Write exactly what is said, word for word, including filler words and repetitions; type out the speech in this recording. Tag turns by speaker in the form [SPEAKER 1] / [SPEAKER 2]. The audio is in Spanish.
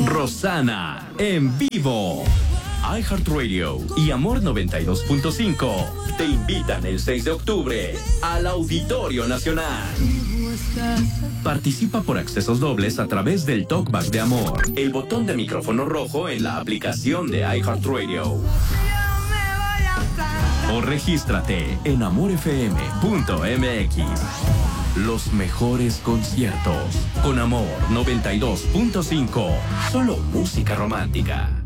[SPEAKER 1] Rosana en vivo. iHeartRadio y Amor noventa y dos punto cinco te invitan el seis de octubre al Auditorio Nacional. Participa por accesos dobles a través del Talkback de Amor, el botón de micrófono rojo en la aplicación de iHeartRadio. O regístrate en amor f m punto m x. Los mejores conciertos con Amor noventa y dos punto cinco. Solo música romántica.